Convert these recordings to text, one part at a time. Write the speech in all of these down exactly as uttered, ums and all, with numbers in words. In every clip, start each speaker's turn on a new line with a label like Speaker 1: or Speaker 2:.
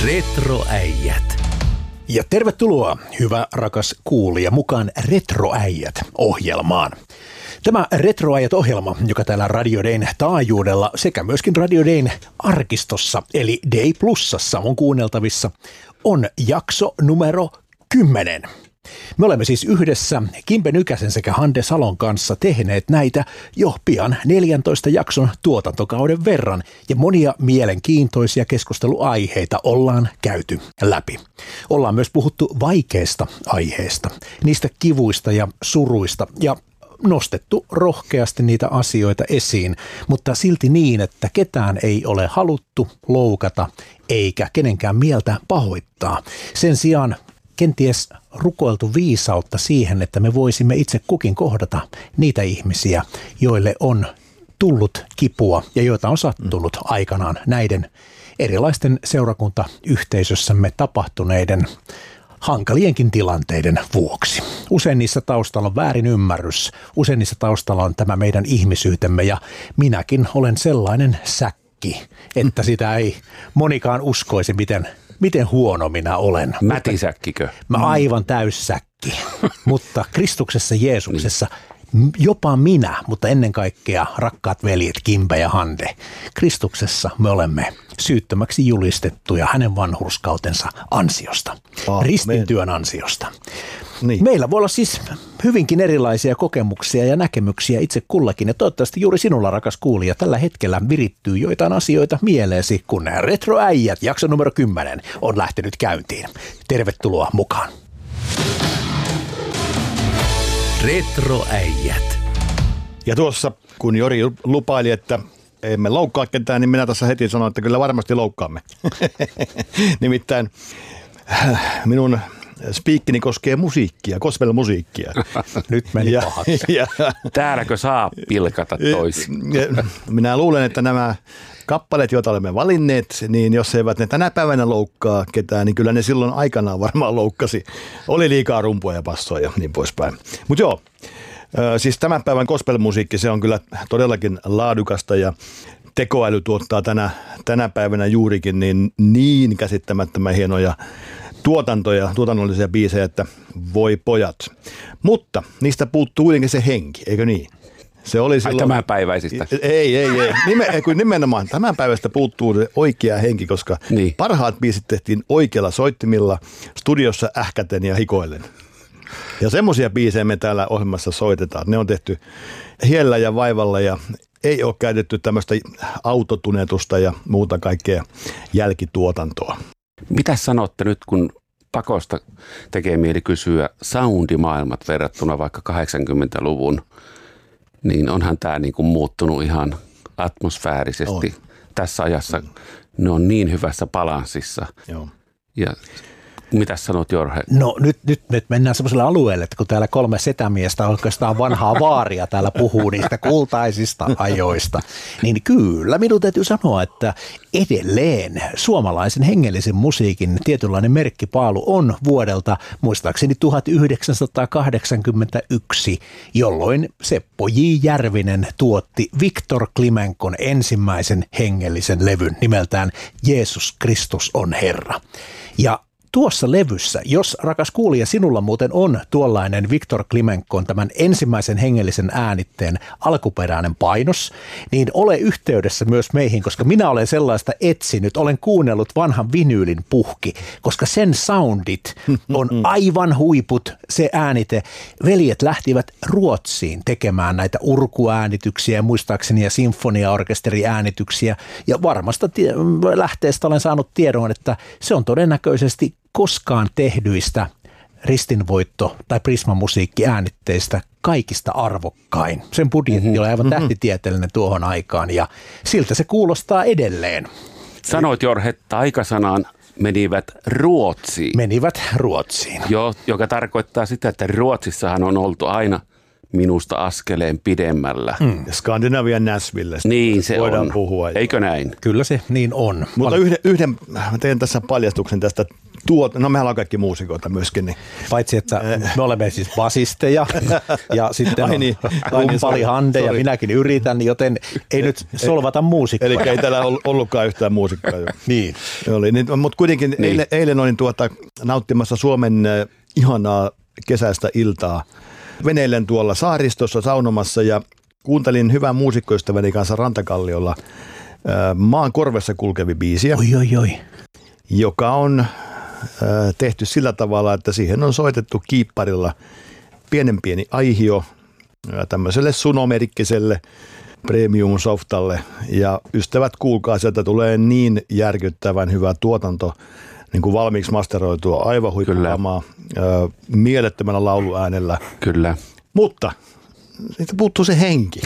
Speaker 1: Retroäijät. Ja tervetuloa, hyvä rakas kuulija, mukaan Retroäijät-ohjelmaan. Tämä Retroäijät-ohjelma, joka täällä Radio Dayn taajuudella sekä myöskin Radio Dayn arkistossa, eli Day Plusassa on kuunneltavissa, on jakso numero kymmenen. Me olemme siis yhdessä Kimpe Nykäsen sekä Hande Salon kanssa tehneet näitä jo pian neljäntoista jakson tuotantokauden verran ja monia mielenkiintoisia keskusteluaiheita ollaan käyty läpi. Ollaan myös puhuttu vaikeista aiheista, niistä kivuista ja suruista ja nostettu rohkeasti niitä asioita esiin, mutta silti niin, että ketään ei ole haluttu loukata eikä kenenkään mieltä pahoittaa. Sen sijaan kenties rukoiltu viisautta siihen, että me voisimme itse kukin kohdata niitä ihmisiä, joille on tullut kipua ja joita on sattunut aikanaan näiden erilaisten seurakuntayhteisössämme tapahtuneiden hankalienkin tilanteiden vuoksi. Usein niissä taustalla on väärin ymmärrys, usein niissä taustalla on tämä meidän ihmisyytemme ja minäkin olen sellainen säkki, että sitä ei monikaan uskoisi, miten Miten huono minä olen.
Speaker 2: Mätisäkkikö?
Speaker 1: Mä aivan täyssäkki, mutta Kristuksessa Jeesuksessa jopa minä, mutta ennen kaikkea rakkaat veljet Kimpe ja Hande. Kristuksessa me olemme syyttömäksi julistettuja hänen vanhurskautensa ansiosta, oh, ristintyön ansiosta. Niin. Meillä voi olla siis hyvinkin erilaisia kokemuksia ja näkemyksiä itse kullakin. Ja toivottavasti juuri sinulla, rakas kuulija, tällä hetkellä virittyy joitain asioita mieleesi, kun Retroäijät jakso numero kymmenen on lähtenyt käyntiin. Tervetuloa mukaan. Retroäijät.
Speaker 3: Ja tuossa, kun Jori lupaili, että emme loukkaa ketään, niin minä tässä heti sanoin, että kyllä varmasti loukkaamme. Nimittäin minun spiikkini koskee musiikkia, gospel-musiikkia.
Speaker 1: Nyt meni
Speaker 3: ja,
Speaker 1: pahaksi.
Speaker 3: Ja,
Speaker 2: Täälläkö saa pilkata toisin?
Speaker 3: Minä luulen, että nämä kappaleet, joita olemme valinneet, niin jos eivät ne tänä päivänä loukkaa ketään, niin kyllä ne silloin aikanaan varmaan loukkasi. Oli liikaa rumpua ja bassoa ja niin poispäin. Mutta joo, siis tämän päivän gospel-musiikki, se on kyllä todellakin laadukasta ja tekoäly tuottaa tänä, tänä päivänä juurikin niin, niin käsittämättömän hienoja tuotantoja, tuotannollisia biisejä, että voi pojat. Mutta niistä puuttuu kuitenkin se henki, eikö niin? Se oli silloin...
Speaker 2: Ai tämänpäiväisistä?
Speaker 3: Ei, ei, ei. Nime, nimenomaan tämän päivästä puuttuu se oikea henki, koska niin. Parhaat biisit tehtiin oikealla soittimilla, studiossa ähkäten ja hikoillen. Ja semmoisia biisejä me täällä ohjelmassa soitetaan. Ne on tehty hiellä ja vaivalla ja ei ole käytetty tämmöistä autotunetusta ja muuta kaikkea jälkituotantoa.
Speaker 2: Mitä sanotte nyt, kun pakosta tekee mieli kysyä soundimaailmat verrattuna vaikka kahdeksankymmentäluvun, niin onhan tämä niin kuin muuttunut ihan atmosfäärisesti. On. Tässä ajassa ne on niin hyvässä balanssissa. Joo. Ja mitä sanot, Jorge?
Speaker 1: No nyt, nyt, nyt mennään semmoiselle alueelle, että kun täällä kolme setämiestä oikeastaan vanhaa vaaria täällä puhuu niistä kultaisista ajoista, niin kyllä minun täytyy sanoa, että edelleen suomalaisen hengellisen musiikin tietynlainen merkkipaalu on vuodelta muistaakseni tuhatyhdeksänsataakahdeksankymmentäyksi, jolloin Seppo J. Järvinen tuotti Viktor Klimenkon ensimmäisen hengellisen levyn nimeltään Jeesus Kristus on Herra. Ja tuossa levyssä, jos rakas kuulija sinulla muuten on tuollainen Viktor Klimenkon tämän ensimmäisen hengellisen äänitteen alkuperäinen painos, niin ole yhteydessä myös meihin, koska minä olen sellaista etsinyt, olen kuunnellut vanhan vinyylin puhki, koska sen soundit on aivan huiput, se äänite. Veljet lähtivät Ruotsiin tekemään näitä urkuäänityksiä, muistaakseni ja sinfoniaorkesteriäänityksiä, ja varmasta tie- lähteestä olen saanut tiedon, että se on todennäköisesti koskaan tehdyistä ristinvoitto- tai prismamusiikkiäänitteistä kaikista arvokkain. Sen budjetti mm-hmm. oli aivan tähtitieteellinen tuohon aikaan ja siltä se kuulostaa edelleen.
Speaker 2: Sanoit, Jorge, että taikasanaan menivät Ruotsiin.
Speaker 1: Menivät Ruotsiin.
Speaker 2: Joo, joka tarkoittaa sitä, että Ruotsissahan on oltu aina minusta askeleen pidemmällä.
Speaker 3: Mm. Skandinavian Nashville.
Speaker 2: Niin se
Speaker 3: voidaan
Speaker 2: on.
Speaker 3: Puhua.
Speaker 2: Eikö näin?
Speaker 1: Kyllä se niin on.
Speaker 3: Mutta yhden, yhden, mä teen tässä paljastuksen tästä tuot, no mehän ollaan kaikki muusikoita myöskin. Niin.
Speaker 1: Paitsi, että me olemme siis basisteja ja sitten
Speaker 3: Ai
Speaker 1: on
Speaker 3: niin.
Speaker 1: rumpali Hande ja minäkin yritän, joten ei nyt solvata muusikkoja.
Speaker 3: Eli ei täällä ollutkaan yhtään muusikkoa.
Speaker 1: Niin.
Speaker 3: Oli, niin, mutta kuitenkin niin. eilen, eilen olin tuota, nauttimassa Suomen äh, ihanaa kesäistä iltaa. Veneilen tuolla saaristossa saunomassa ja kuuntelin hyvän muusikkoystäväni kanssa Rantakalliolla äh, Maan korvessa kulkevi biisiä,
Speaker 1: Oi, oi, oi.
Speaker 3: joka on äh, tehty sillä tavalla, että siihen on soitettu kiipparilla pienen pieni aihio äh, tämmöiselle sunomerkkiselle premium softalle. Ja ystävät, kuulkaa, sieltä tulee niin järkyttävän hyvä tuotanto, niin kuin valmiiksi masteroitua, aivan huippukamaa, äh, mielettömällä lauluäänellä.
Speaker 2: Kyllä.
Speaker 3: Mutta siitä puuttuu se henki.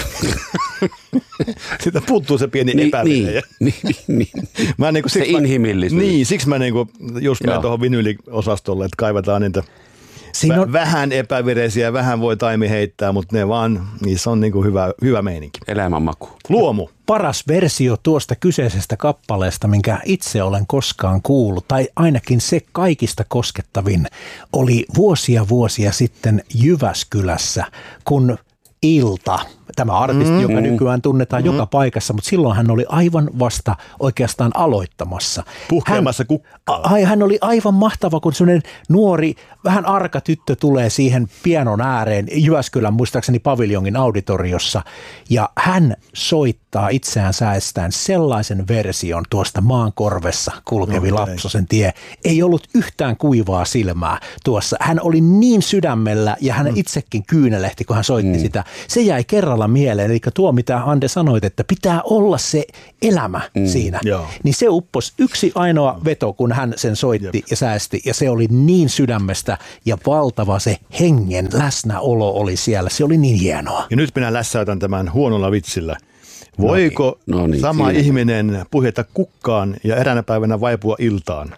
Speaker 3: Siitä puuttuu se pieni
Speaker 2: Niin,
Speaker 3: epävirhe.
Speaker 2: niin, niin, niin.
Speaker 3: Mä niin kuin,
Speaker 2: Se
Speaker 3: siksi mä,
Speaker 2: inhimillisyys.
Speaker 3: Niin, siksi mä niin kuin, just menen
Speaker 2: Joo.
Speaker 3: tuohon vinyliosastolle, että kaivetaan niitä
Speaker 1: Siinä on,
Speaker 3: vä- vähän epävireisiä, vähän voi taimi heittää, mutta ne vaan, niissä on niin kuin hyvä, hyvä meininki.
Speaker 2: Elämänmaku.
Speaker 3: Luomu.
Speaker 1: paras versio tuosta kyseisestä kappaleesta, minkä itse olen koskaan kuullut, tai ainakin se kaikista koskettavin, oli vuosia vuosia sitten Jyväskylässä, kun Ilta, tämä artisti, mm, joka nykyään tunnetaan mm. joka paikassa, mutta silloin hän oli aivan vasta oikeastaan aloittamassa.
Speaker 3: Puhkeamassa kukkaa.
Speaker 1: Ai, hän oli aivan mahtava, kun sellainen nuori, vähän arka tyttö tulee siihen pianon ääreen Jyväskylän, muistaakseni paviljongin auditoriossa, ja hän soittaa itseään säestään sellaisen version tuosta Maan korvessa kulkevi
Speaker 3: Okay.
Speaker 1: Lapsosen tie. Ei ollut yhtään kuivaa silmää tuossa. Hän oli niin sydämellä ja hän mm. itsekin kyynelehti, kun hän soitti mm. sitä. Se jäi kerralla mieleen, eli tuo mitä Ande sanoit, että pitää olla se elämä mm. siinä.
Speaker 3: Joo.
Speaker 1: Niin se uppos yksi ainoa veto, kun hän sen soitti Jep. ja säästi, ja se oli niin sydämestä ja valtava se hengen läsnäolo oli siellä. Se oli niin hienoa.
Speaker 3: Ja nyt minä lässäytän tämän huonolla vitsillä. Voiko
Speaker 2: no niin, no niin,
Speaker 3: sama
Speaker 2: siinä.
Speaker 3: ihminen puhjeta kukkaan ja eräänä päivänä vaipua iltaan?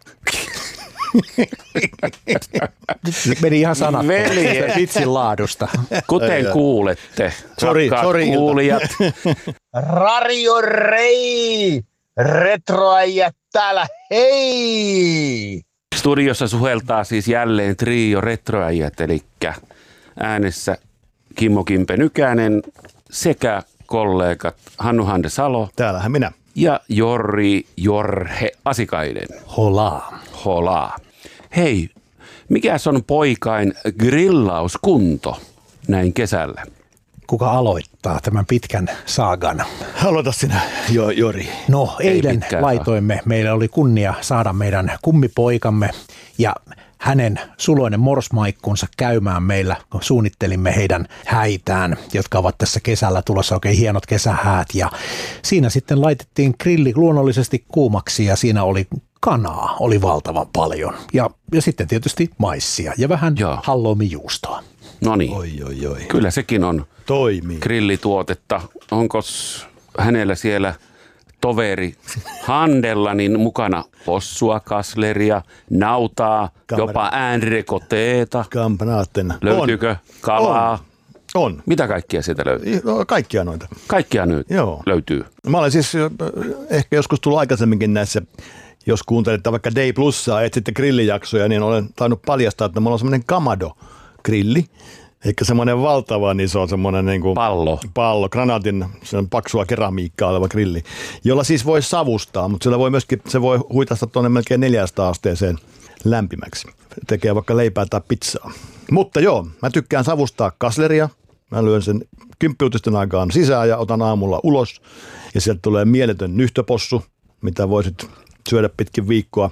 Speaker 1: Nyt meni ihan sanat
Speaker 2: Veli.
Speaker 1: vitsin laadusta.
Speaker 2: Kuten kuulette,
Speaker 3: Sorry,
Speaker 2: rakkaat
Speaker 3: sorry, Ilta.
Speaker 2: kuulijat,
Speaker 4: Radio Rei! Retroäijät täällä, hei!
Speaker 2: studiossa suheltaa siis jälleen trio retroäijät, eli äänessä Kimmo Kimpe Nykänen sekä kollegat Hannu Hande Salo
Speaker 3: Täällähän minä.
Speaker 2: ja Jorri Jorhe Asikainen.
Speaker 1: Holaa.
Speaker 2: Holaa. Hei, mikäs on poikain grillauskunto näin kesällä?
Speaker 1: Kuka aloittaa tämän pitkän saagan?
Speaker 3: Aloita sinä, jo, Jori.
Speaker 1: No,
Speaker 2: Ei
Speaker 1: eilen
Speaker 2: pitkään
Speaker 1: laitoimme, meillä oli kunnia saada meidän kummipoikamme ja hänen suloinen morsmaikkunsa käymään meillä, kun suunnittelimme heidän häitään, jotka ovat tässä kesällä tulossa oikein hienot kesähäät. Ja siinä sitten laitettiin grilli luonnollisesti kuumaksi ja siinä oli kanaa, oli valtavan paljon. Ja, ja sitten tietysti maissia ja vähän
Speaker 2: Joo.
Speaker 1: halloumijuustoa.
Speaker 2: No niin,
Speaker 3: Oi, oi, oi.
Speaker 2: kyllä sekin on
Speaker 3: Toimii.
Speaker 2: grillituotetta. Onko hänellä siellä toveri Handella niin mukana possua, kasleria, nautaa,
Speaker 3: Kamera.
Speaker 2: jopa äänrekoteeta?
Speaker 3: Kampanaatten.
Speaker 2: Löytyykö kalaa?
Speaker 3: On. On.
Speaker 2: Mitä kaikkia sieltä löytyy?
Speaker 3: No, kaikkia noita.
Speaker 2: Kaikkia nyt
Speaker 3: Joo.
Speaker 2: löytyy.
Speaker 3: Mä olen siis äh, ehkä joskus tullut aikaisemminkin näissä, jos kuuntelette vaikka Day Plussaa, et sitten grillijaksoja, niin olen tainnut paljastaa, että mulla on semmoinen Kamado-grilli. Eli semmoinen valtavan iso semmoinen niin kuin
Speaker 2: Pallo.
Speaker 3: pallo, granaatin paksua keramiikkaa oleva grilli, jolla siis voi savustaa, mutta sillä voi myöskin, se voi huitasta tuonne melkein neljäsataa asteeseen lämpimäksi. Tekee vaikka leipää tai pizzaa. Mutta joo, mä tykkään savustaa kasleria. Mä lyön sen kymppiutisten aikaan sisään ja otan aamulla ulos. Ja sieltä tulee mieletön nyhtöpossu, mitä voisit syödä pitkin viikkoa.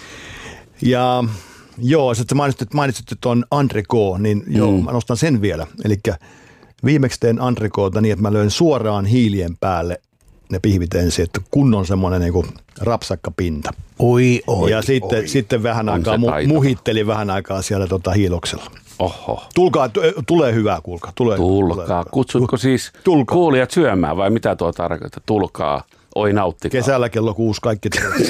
Speaker 3: Ja joo, sitten mainitsit, mainitsit tuon entrecôte, niin joo, mm. mä nostan sen vielä. Eli viimeksi teen entrecôteta niin, että mä löin suoraan hiilien päälle ne pihvit ensin, että kunnon semmoinen niin kuin rapsakka pinta.
Speaker 1: Oi, oi,
Speaker 3: ja sitten,
Speaker 1: oi.
Speaker 3: sitten vähän
Speaker 2: On
Speaker 3: aikaa
Speaker 2: se
Speaker 3: mu-
Speaker 2: taitava.
Speaker 3: muhittelin vähän aikaa siellä tota hiiloksella.
Speaker 2: Oho.
Speaker 3: Tulkaa, t- tulee hyvää, kuulkaa. Tulee,
Speaker 2: Tulkaa.
Speaker 3: Tulee
Speaker 2: Kutsutko siis
Speaker 3: Tulkaa.
Speaker 2: kuulijat syömään vai mitä tuo tarkoittaa? Tulkaa. Oi nauttikaa.
Speaker 3: Kesällä kello kuusi kaikki tulee.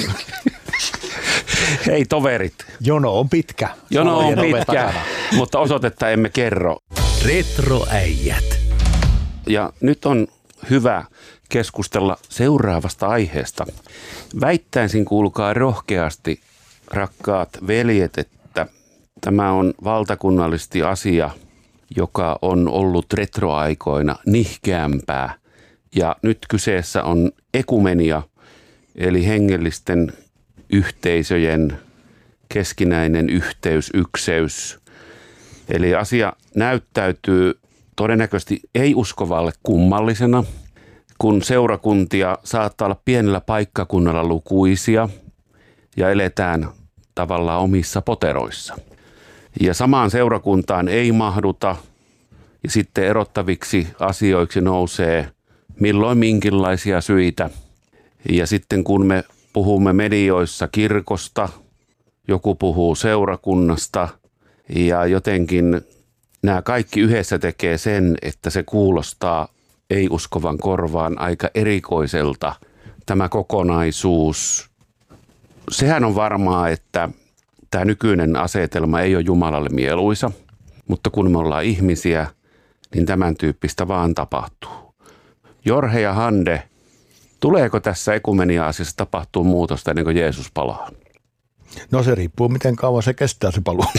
Speaker 2: Hei toverit.
Speaker 1: Jono on pitkä.
Speaker 2: Jono on
Speaker 1: Salojen oven
Speaker 2: pitkä,
Speaker 1: takana.
Speaker 2: mutta osoitetta emme kerro.
Speaker 1: Retroäijät.
Speaker 2: Ja nyt on hyvä keskustella seuraavasta aiheesta. Väittäisin, kuulkaa rohkeasti, rakkaat veljet, että tämä on valtakunnallisesti asia, joka on ollut retroaikoina nihkeämpää. Ja nyt kyseessä on ekumenia, eli hengellisten yhteisöjen keskinäinen yhteys, ykseys. Eli asia näyttäytyy todennäköisesti ei-uskovalle kummallisena, kun seurakuntia saattaa olla pienellä paikkakunnalla lukuisia ja eletään tavallaan omissa poteroissa. Ja samaan seurakuntaan ei mahduta ja sitten erottaviksi asioiksi nousee milloin minkinlaisia syitä. Ja sitten kun me puhumme medioissa kirkosta, joku puhuu seurakunnasta ja jotenkin nämä kaikki yhdessä tekee sen, että se kuulostaa ei-uskovan korvaan aika erikoiselta tämä kokonaisuus. Sehän on varmaa, että tämä nykyinen asetelma ei ole Jumalalle mieluisa, mutta kun me ollaan ihmisiä, niin tämän tyyppistä vaan tapahtuu. Jorhe ja Hande, tuleeko tässä ekumenia-asiassa tapahtuu muutosta ennen kuin Jeesus palaa?
Speaker 3: No se riippuu, miten kauan se kestää se paluu.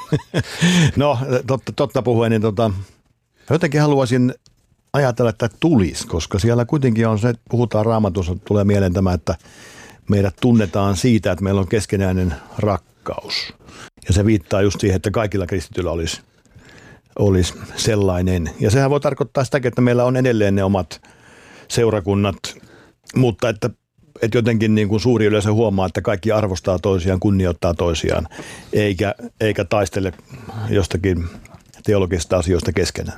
Speaker 3: No totta, totta puhuen, niin tota, jotenkin haluaisin ajatella, että tulisi, koska siellä kuitenkin on se, että puhutaan Raamatussa, tulee mieleen tämä, että meidät tunnetaan siitä, että meillä on keskenäinen rakkaus. Ja se viittaa just siihen, että kaikilla kristityillä olisi, olisi sellainen. Ja sehän voi tarkoittaa sitäkin, että meillä on edelleen ne omat seurakunnat, mutta että, että jotenkin niin kuin suuri yleisö huomaa, että kaikki arvostaa toisiaan, kunnioittaa toisiaan, eikä, eikä taistele jostakin teologisista asioista keskenään.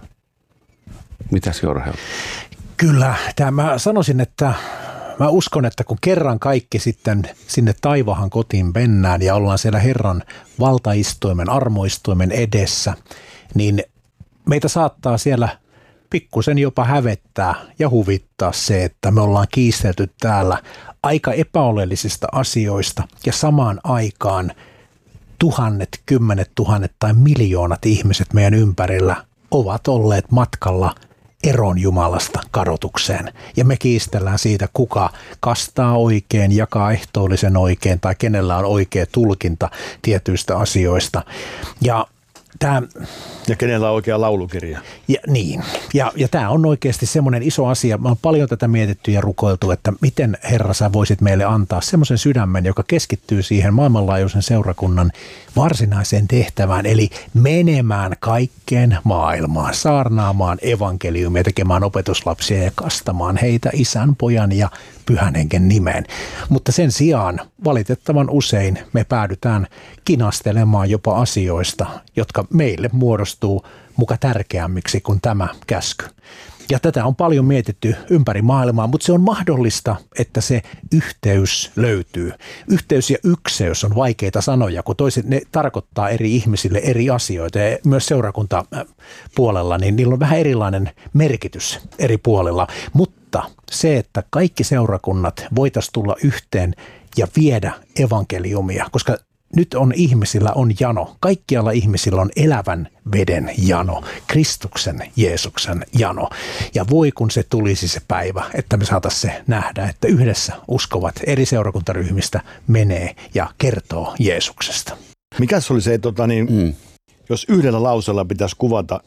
Speaker 2: Mitäs Jorhe?
Speaker 1: Kyllä, tämä mä sanoisin, että mä uskon, että kun kerran kaikki sitten sinne taivahan kotiin mennään ja ollaan siellä Herran valtaistuimen, armoistuimen edessä, niin meitä saattaa siellä pikkusen jopa hävettää ja huvittaa se, että me ollaan kiistelty täällä aika epäoleellisista asioista ja samaan aikaan tuhannet, kymmenet tuhannet tai miljoonat ihmiset meidän ympärillä ovat olleet matkalla eron Jumalasta kadotukseen. Ja me kiistellään siitä, kuka kastaa oikein, jakaa ehtoollisen oikein tai kenellä on oikea tulkinta tietyistä asioista. Ja Tämä,
Speaker 3: ja kenellä on oikea laulukirja.
Speaker 1: Ja, niin, ja, ja tämä on oikeasti semmoinen iso asia. Mä oon paljon tätä mietitty ja rukoiltu, että miten Herra sä voisit meille antaa semmoisen sydämen, joka keskittyy siihen maailmanlaajuisen seurakunnan varsinaiseen tehtävään, eli menemään kaikkeen maailmaan, saarnaamaan evankeliumia, tekemään opetuslapsia ja kastamaan heitä Isän, Pojan ja Pyhän Hengen nimeen. Mutta sen sijaan valitettavan usein me päädytään kinastelemaan jopa asioista, jotka meille muodostuu muka tärkeämmiksi kuin tämä käsky. Ja tätä on paljon mietitty ympäri maailmaa, mutta se on mahdollista, että se yhteys löytyy. Yhteys ja ykseys on vaikeita sanoja, kun toiset ne tarkoittaa eri ihmisille eri asioita. Ja myös seurakuntapuolella, niin niillä on vähän erilainen merkitys eri puolilla. Mutta se, että kaikki seurakunnat voitaisiin tulla yhteen ja viedä evankeliumia, koska nyt on ihmisillä on jano. Kaikkialla ihmisillä on elävän veden jano, Kristuksen, Jeesuksen jano. Ja voi kun se tulisi se päivä, että me saataisiin se nähdä, että yhdessä uskovat eri seurakuntaryhmistä menee ja kertoo Jeesuksesta.
Speaker 3: Mikäs oli se, tota niin, mm. jos yhdellä lauseella pitäisi kuvata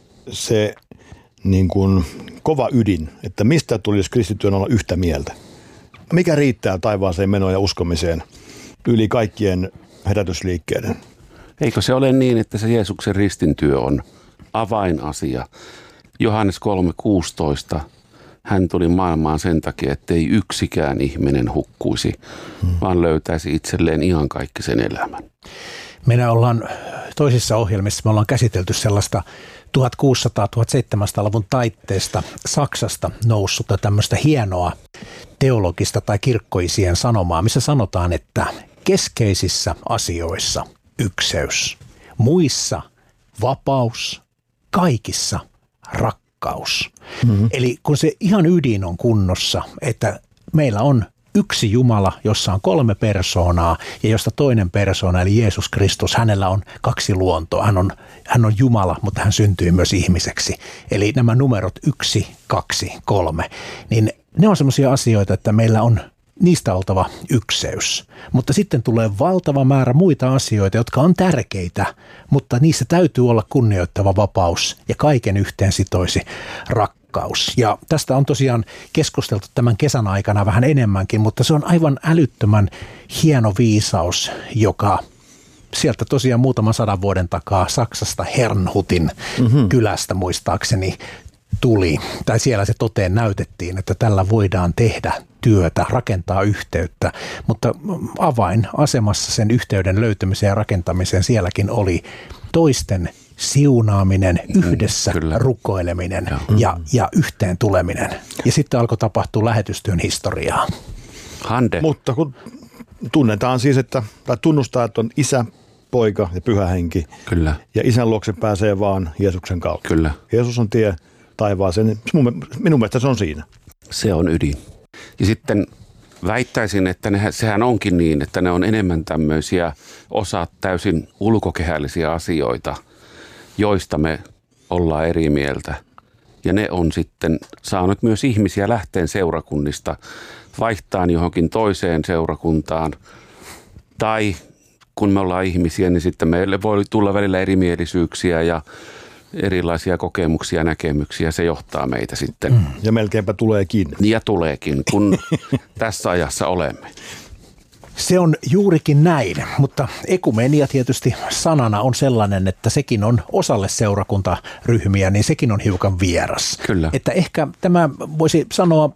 Speaker 3: se niin kuin kova ydin, että mistä tulisi kristittyön olla yhtä mieltä? Mikä riittää taivaaseen menoon ja uskomiseen yli kaikkien herätysliikkeiden?
Speaker 2: Eikö se ole niin, että se Jeesuksen ristintyö on avainasia? Johannes kolme kuusitoista, hän tuli maailmaan sen takia, ettei yksikään ihminen hukkuisi, hmm. vaan löytäisi itselleen iankaikkisen elämän.
Speaker 1: Meillä ollaan toisissa ohjelmissa, me ollaan käsitelty sellaista tuhatkuusisataa-tuhatseitsemänsataa-luvun taitteesta Saksasta noussutta tämmöistä hienoa teologista tai kirkkoisien sanomaa, missä sanotaan, että keskeisissä asioissa ykseys, muissa vapaus, kaikissa rakkaus. Mm-hmm. Eli kun se ihan ydin on kunnossa, että meillä on yksi Jumala, jossa on kolme persoonaa ja josta toinen persoona, eli Jeesus Kristus, hänellä on kaksi luontoa. Hän on, hän on Jumala, mutta hän syntyi myös ihmiseksi. Eli nämä numerot yksi, kaksi, kolme, niin ne on semmoisia asioita, että meillä on niistä oltava ykseys. Mutta sitten tulee valtava määrä muita asioita, jotka on tärkeitä, mutta niissä täytyy olla kunnioittava vapaus ja kaiken yhteen sitoisi rakkaus. Ja tästä on tosiaan keskusteltu tämän kesän aikana vähän enemmänkin, mutta se on aivan älyttömän hieno viisaus, joka sieltä tosiaan muutaman sadan vuoden takaa Saksasta Herrnhutin mm-hmm. kylästä muistaakseni tuli, tai siellä se toteen näytettiin, että tällä voidaan tehdä työtä, rakentaa yhteyttä, mutta avainasemassa sen yhteyden löytämiseen ja rakentamiseen sielläkin oli toisten siunaaminen, yhdessä mm, rukoileminen ja, ja yhteen tuleminen. Ja sitten alkoi tapahtua lähetystyön historiaa.
Speaker 2: Hande.
Speaker 3: Mutta kun tunnetaan siis, että, tai tunnustaa, että on Isä, Poika ja Pyhä Henki.
Speaker 2: Kyllä.
Speaker 3: Ja Isän luokse pääsee vaan Jeesuksen kautta.
Speaker 2: Kyllä.
Speaker 3: Jeesus on tie taivaaseen. Minun mielestä se on siinä.
Speaker 2: Se on ydin. Ja sitten väittäisin, että ne, sehän onkin niin, että ne on enemmän tämmöisiä osa täysin ulkokehällisiä asioita, joista me ollaan eri mieltä. Ja ne on sitten saanut myös ihmisiä lähteen seurakunnista, vaihtaan johonkin toiseen seurakuntaan. Tai kun me ollaan ihmisiä, niin sitten meille voi tulla välillä erimielisyyksiä ja erilaisia kokemuksia ja näkemyksiä. Se johtaa meitä sitten. Mm.
Speaker 3: Ja melkeinpä tuleekin.
Speaker 2: Ja tuleekin, kun tässä ajassa olemme.
Speaker 1: Se on juurikin näin, mutta ekumenia tietysti sanana on sellainen, että sekin on osalle seurakuntaryhmiä, niin sekin on hiukan vieras.
Speaker 2: Kyllä.
Speaker 1: Että ehkä tämä voisi sanoa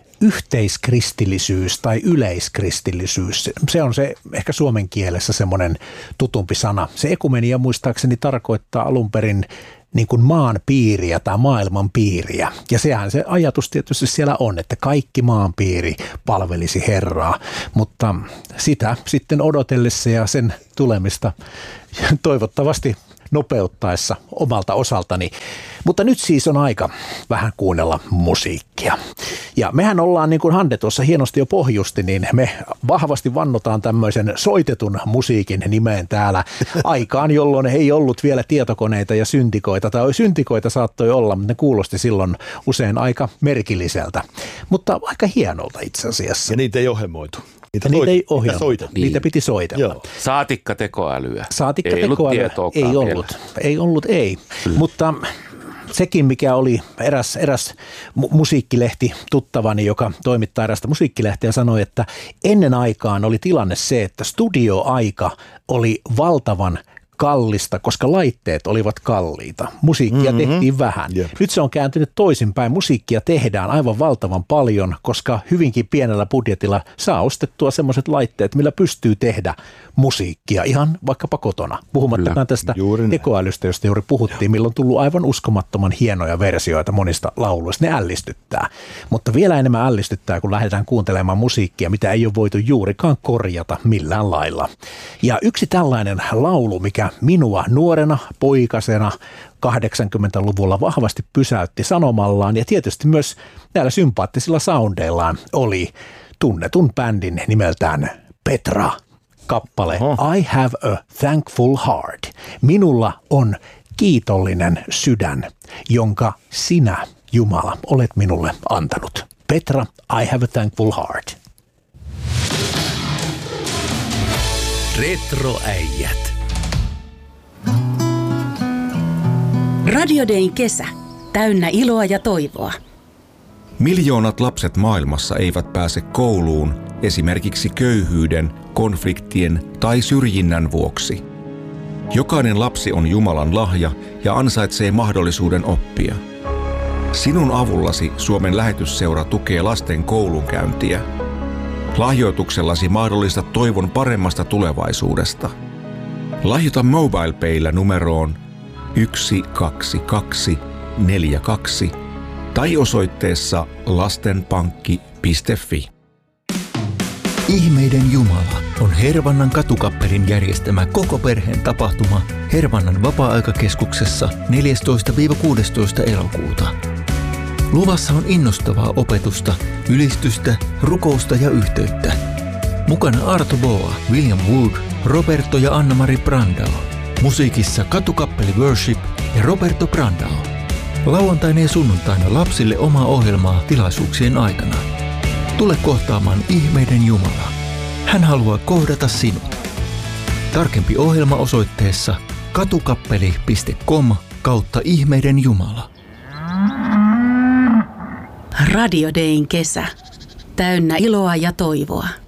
Speaker 1: yhteiskristillisyys tai yleiskristillisyys, se on se ehkä suomen kielessä semmoinen tutumpi sana. Se ekumenia muistaakseni tarkoittaa alun perin niin kuin maan piiriä tai maailman piiriä. Ja sehän se ajatus tietysti siellä on, että kaikki maan piiri palvelisi Herraa, mutta sitä sitten odotellessa ja sen tulemista toivottavasti nopeuttaessa omalta osaltani. Mutta nyt siis on aika vähän kuunnella musiikkia. Ja mehän ollaan, niin kuin Hande tuossa hienosti jo pohjusti, niin me vahvasti vannotaan tämmöisen soitetun musiikin nimeen täällä aikaan, jolloin ei ollut vielä tietokoneita ja syntikoita. Tai syntikoita saattoi olla, mutta ne kuulosti silloin usein aika merkilliseltä. Mutta aika hienolta itse asiassa.
Speaker 3: Ja niitä ei ohjelmoitu. Niitä,
Speaker 1: niitä
Speaker 3: soit,
Speaker 1: ei ohjelmoitu.
Speaker 3: Niitä,
Speaker 1: niin. niitä piti soitella.
Speaker 3: Joo.
Speaker 2: Saatikka tekoälyä.
Speaker 1: Saatikka
Speaker 2: ei
Speaker 1: tekoälyä.
Speaker 2: Ollut
Speaker 1: ei ollut.
Speaker 2: Vielä.
Speaker 1: Ei ollut, ei. Mm. Mutta sekin, mikä oli eräs, eräs mu- musiikkilehti tuttavani, joka toimittaa erästä musiikkilehteä, sanoi, että ennen aikaan oli tilanne se, että studioaika oli valtavan kallista, koska laitteet olivat kalliita. Musiikkia mm-hmm. tehtiin vähän. Yep. Nyt se on kääntynyt toisinpäin. Musiikkia tehdään aivan valtavan paljon, koska hyvinkin pienellä budjetilla saa ostettua sellaiset laitteet, millä pystyy tehdä musiikkia ihan vaikkapa kotona. Puhumattakaan tästä tekoälystä, josta juuri puhuttiin, milloin on tullut aivan uskomattoman hienoja versioita monista lauluista. Ne ällistyttää. Mutta vielä enemmän ällistyttää, kun lähdetään kuuntelemaan musiikkia, mitä ei ole voitu juurikaan korjata millään lailla. Ja yksi tällainen laulu, mikä minua nuorena poikasena kahdeksankymmentäluvulla vahvasti pysäytti sanomallaan ja tietysti myös näillä sympaattisilla soundeillaan oli tunnetun bändin nimeltään Petra kappale Oho. I have a thankful heart. Minulla on kiitollinen sydän, jonka sinä, Jumala, olet minulle antanut. Petra, I have a thankful heart.
Speaker 5: Retroäijät.
Speaker 6: Radio Dayn kesä. Täynnä iloa ja toivoa.
Speaker 5: Miljoonat lapset maailmassa eivät pääse kouluun esimerkiksi köyhyyden, konfliktien tai syrjinnän vuoksi. Jokainen lapsi on Jumalan lahja ja ansaitsee mahdollisuuden oppia. Sinun avullasi Suomen lähetysseura tukee lasten koulunkäyntiä. Lahjoituksellasi mahdollistat toivon paremmasta tulevaisuudesta. Lahjoita MobilePayllä numeroon yksi kaksi kaksi neljä kaksi tai osoitteessa lastenpankki piste fi.
Speaker 7: Ihmeiden Jumala on Hervannan katukapperin järjestämä koko perheen tapahtuma Hervannan vapaa-aikakeskuksessa neljästoista kuudestoista elokuuta. Luvassa on innostavaa opetusta, ylistystä, rukousta ja yhteyttä. Mukana Arto Boa, William Wood, Roberto ja Anna-Mari Brandao. Musiikissa Katukappeli Worship ja Roberto Brandao. Lauantaina ja sunnuntaina lapsille omaa ohjelmaa tilaisuuksien aikana. Tule kohtaamaan ihmeiden Jumala. Hän haluaa kohdata sinut. Tarkempi ohjelma osoitteessa katukappeli piste com kautta ihmeiden Jumala.
Speaker 6: Radio Dayn kesä. Täynnä iloa ja toivoa.